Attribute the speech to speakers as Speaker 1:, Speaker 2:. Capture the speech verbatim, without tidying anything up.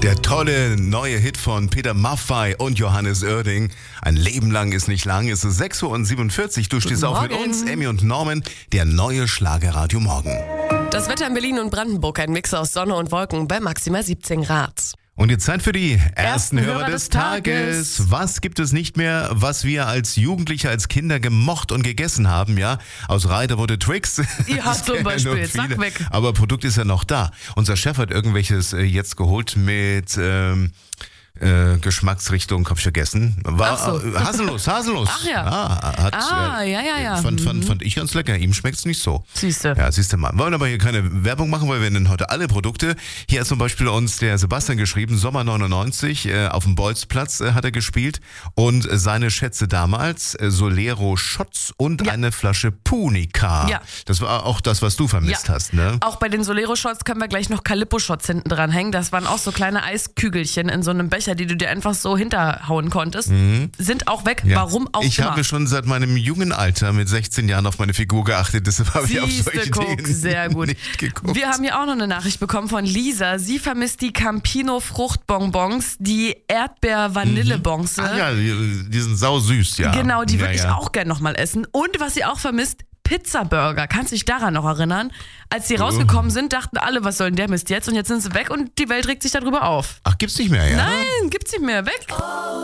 Speaker 1: Der tolle neue Hit von Peter Maffay und Johannes Oerding. Ein Leben lang ist nicht lang. Es ist sechs Uhr siebenundvierzig. Du stehst auf mit uns, Emmy und Norman. Der neue Schlagerradio Morgen.
Speaker 2: Das Wetter in Berlin und Brandenburg, ein Mix aus Sonne und Wolken bei maximal siebzehn Grad.
Speaker 1: Und jetzt Zeit für die ersten,
Speaker 2: Ersten
Speaker 1: Hörer,
Speaker 2: Hörer
Speaker 1: des
Speaker 2: des
Speaker 1: Tages.
Speaker 2: Tages.
Speaker 1: Was gibt es nicht mehr, was wir als Jugendliche, als Kinder gemocht und gegessen haben? Ja, aus Reiter wurde Tricks.
Speaker 2: Ja,
Speaker 1: Das
Speaker 2: zum
Speaker 1: kennen
Speaker 2: Beispiel.
Speaker 1: nur
Speaker 2: Zack,
Speaker 1: viele.
Speaker 2: weg.
Speaker 1: Aber Produkt ist ja noch da. Unser Chef hat irgendwelches äh, jetzt geholt mit ähm, äh, Geschmacksrichtung, hab ich vergessen. War
Speaker 2: Ach so.
Speaker 1: äh, Haselnuss, Haselnuss.
Speaker 2: Ach ja.
Speaker 1: Ah, hat,
Speaker 2: Ah, ja, ja, ja.
Speaker 1: Fand, fand,
Speaker 2: Mhm.
Speaker 1: fand ich ganz lecker. Ihm schmeckt's nicht so.
Speaker 2: Siehste.
Speaker 1: Ja, siehst du mal. Wir wollen aber hier keine Werbung machen, weil wir nennen heute alle Produkte. Hier hat zum Beispiel uns der Sebastian geschrieben, Sommer neunundneunzig, äh, auf dem Bolzplatz äh, hat er gespielt und äh, seine Schätze damals, äh, Solero Shots und
Speaker 2: Ja.
Speaker 1: eine Flasche Punica.
Speaker 2: Ja.
Speaker 1: Das war auch das, was du vermisst
Speaker 2: Ja.
Speaker 1: hast, ne?
Speaker 2: Auch bei den Solero-Shots können wir gleich noch Calippo-Shots hinten dran hängen. Das waren auch so kleine Eiskügelchen in so einem Becher, die du dir einfach so hinterhauen konntest. Sind auch weg.
Speaker 1: Ja.
Speaker 2: Warum auch
Speaker 1: Ich
Speaker 2: immer.
Speaker 1: habe schon seit meinem jungen Alter mit sechzehn Jahren auf meine Figur geachtet, deshalb habe ich auf
Speaker 2: Siehste,
Speaker 1: solche
Speaker 2: guck,
Speaker 1: Dinge
Speaker 2: sehr gut.
Speaker 1: nicht geguckt.
Speaker 2: Wir haben hier auch noch eine Nachricht bekommen von Lisa. Sie vermisst die Campino Fruchtbonbons, die Erdbeer-Vanille-Bonze.
Speaker 1: Ah ja, die, die sind sausüß, ja.
Speaker 2: Genau, die
Speaker 1: ja,
Speaker 2: würde ich
Speaker 1: ja.
Speaker 2: auch gerne nochmal essen. Und was sie auch vermisst, Pizza-Burger. Kannst du dich daran noch erinnern? Als die rausgekommen sind, dachten alle, was soll denn der Mist jetzt? Und jetzt sind sie weg und die Welt regt sich darüber auf.
Speaker 1: Ach, gibt's nicht mehr, ja?
Speaker 2: Nein, gibt's nicht mehr. Weg.